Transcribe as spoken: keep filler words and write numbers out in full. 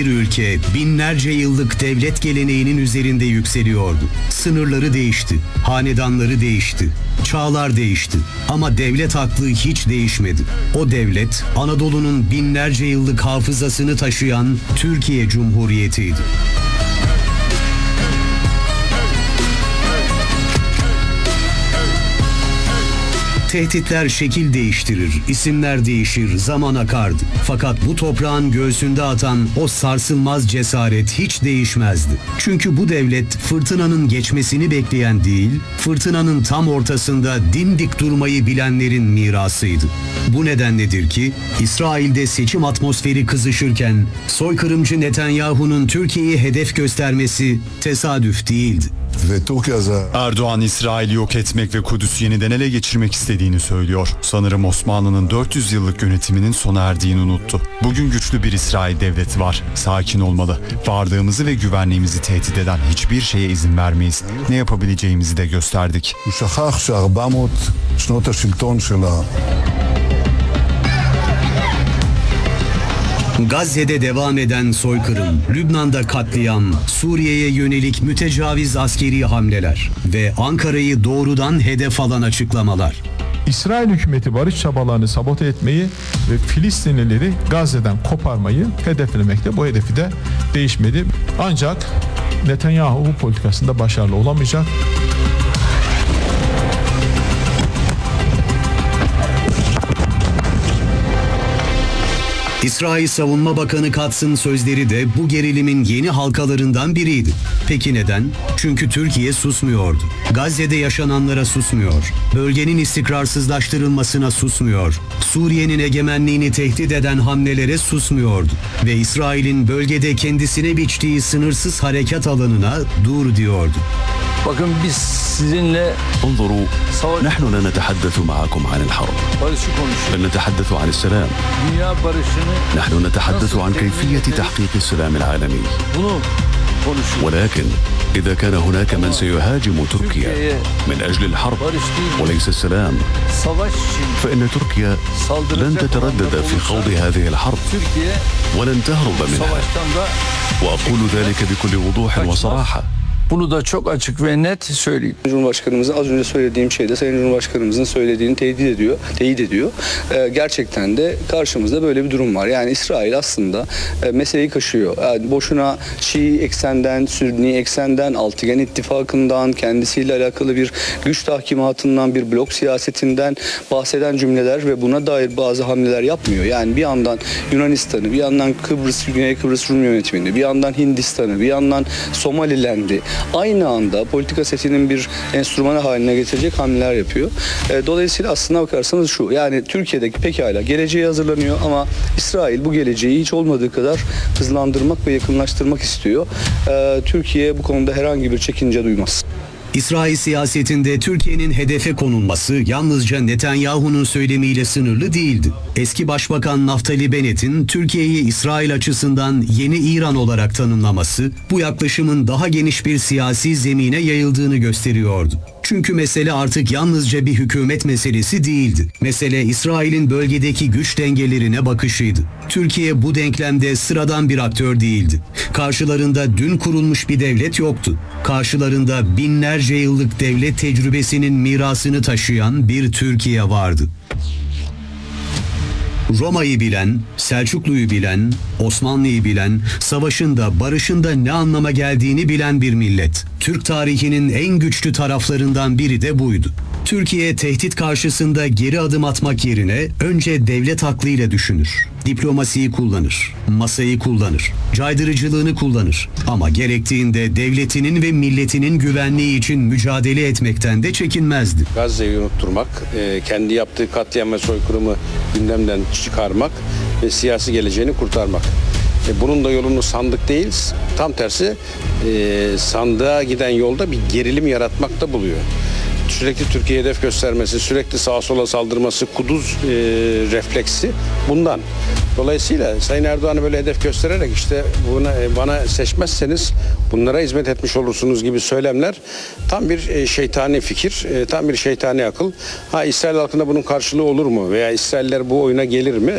bir ülke binlerce yıllık devlet geleneğinin üzerinde yükseliyordu. Sınırları değişti, hanedanları değişti, çağlar değişti ama devlet aklı hiç değişmedi. O devlet Anadolu'nun binlerce yıllık hafızasını taşıyan Türkiye Cumhuriyeti'ydi. Tehditler şekil değiştirir, isimler değişir, zaman akardı. Fakat bu toprağın göğsünde atan o sarsılmaz cesaret hiç değişmezdi. Çünkü bu devlet fırtınanın geçmesini bekleyen değil, fırtınanın tam ortasında dimdik durmayı bilenlerin mirasıydı. Bu nedenledir ki İsrail'de seçim atmosferi kızışırken soykırımcı Netanyahu'nun Türkiye'yi hedef göstermesi tesadüf değildi. Erdoğan İsrail'i yok etmek ve Kudüs'ü yeniden ele geçirmek istediğini söylüyor. Sanırım Osmanlı'nın dört yüz yıllık yönetiminin sona erdiğini unuttu. Bugün güçlü bir İsrail devleti var. Sakin olmalı. Varlığımızı ve güvenliğimizi tehdit eden hiçbir şeye izin vermeyiz. Ne yapabileceğimizi de gösterdik. Gazze'de devam eden soykırım, Lübnan'da katliam, Suriye'ye yönelik mütecaviz askeri hamleler ve Ankara'yı doğrudan hedef alan açıklamalar. İsrail hükümeti barış çabalarını sabote etmeyi ve Filistinlileri Gazze'den koparmayı hedeflemekte. Bu hedefi de değişmedi. Ancak Netanyahu bu politikasında başarılı olamayacak. İsrail Savunma Bakanı Katz'ın sözleri de bu gerilimin yeni halkalarından biriydi. Peki neden? Çünkü Türkiye susmuyordu. Gazze'de yaşananlara susmuyor. Bölgenin istikrarsızlaştırılmasına susmuyor. Suriye'nin egemenliğini tehdit eden hamlelere susmuyordu. Ve İsrail'in bölgede kendisine biçtiği sınırsız harekat alanına dur diyordu. Bakın biz sizinle انظروا نحن لا نتحدث معكم عن الحرب barışı konuşuyoruz. بل نتحدث عن السلام Dünya barışını نحن نتحدث عن كيفية تحقيق السلام العالمي bunu konuşuyoruz. ولكن إذا كان هناك من سيهاجم تركيا من أجل الحرب وليس السلام Savaş için فإن تركيا لن تتردد في خوض هذه الحرب Türkiye ولن تهرب منها savaştan da وأقول ذلك بكل وضوح وصراحة. Bunu da çok açık ve net söyleyeyim. Cumhurbaşkanımızın az önce söylediğim şeyde Sayın Cumhurbaşkanımızın söylediğini teyit ediyor. Teyit ediyor. Ee, gerçekten de karşımızda böyle bir durum var. Yani İsrail aslında e, meseleyi kaşıyor. Yani boşuna Şii eksenden, Sünni eksenden, Altıgen İttifakı'ndan, kendisiyle alakalı bir güç tahkimatından, bir blok siyasetinden bahseden cümleler ve buna dair bazı hamleler yapmıyor. Yani bir yandan Yunanistan'ı, bir yandan Kıbrıs, Güney Kıbrıs Rum yönetimini, bir yandan Hindistan'ı, bir yandan Somaliland'i aynı anda politika setinin bir enstrümanı haline getirecek hamleler yapıyor. Dolayısıyla aslına bakarsanız şu, yani Türkiye'deki pekala geleceğe hazırlanıyor ama İsrail bu geleceği hiç olmadığı kadar hızlandırmak ve yakınlaştırmak istiyor. Türkiye bu konuda herhangi bir çekince duymaz. İsrail siyasetinde Türkiye'nin hedefe konulması yalnızca Netanyahu'nun söylemiyle sınırlı değildi. Eski Başbakan Naftali Bennett'in Türkiye'yi İsrail açısından yeni İran olarak tanımlaması bu yaklaşımın daha geniş bir siyasi zemine yayıldığını gösteriyordu. Çünkü mesele artık yalnızca bir hükümet meselesi değildi. Mesele İsrail'in bölgedeki güç dengelerine bakışıydı. Türkiye bu denklemde sıradan bir aktör değildi. Karşılarında dün kurulmuş bir devlet yoktu. Karşılarında binlerce yıllık devlet tecrübesinin mirasını taşıyan bir Türkiye vardı. Roma'yı bilen, Selçuklu'yu bilen, Osmanlı'yı bilen, savaşın da barışın da ne anlama geldiğini bilen bir millet. Türk tarihinin en güçlü taraflarından biri de buydu. Türkiye tehdit karşısında geri adım atmak yerine önce devlet aklıyla düşünür. Diplomasiyi kullanır, masayı kullanır, caydırıcılığını kullanır. Ama gerektiğinde devletinin ve milletinin güvenliği için mücadele etmekten de çekinmezdi. Gazze'yi unutturmak, kendi yaptığı katliam ve soykırımı gündemden çıkarmak ve siyasi geleceğini kurtarmak. Bunun da yolunu sandık değil, tam tersi sandığa giden yolda bir gerilim yaratmakta buluyor. Sürekli Türkiye hedef göstermesi, sürekli sağa sola saldırması, kuduz e, refleksi bundan. Dolayısıyla Sayın Erdoğan'ı böyle hedef göstererek işte buna, bana seçmezseniz bunlara hizmet etmiş olursunuz gibi söylemler tam bir e, şeytani fikir, e, tam bir şeytani akıl. Ha İsrail halkında bunun karşılığı olur mu veya İsrailler bu oyuna gelir mi?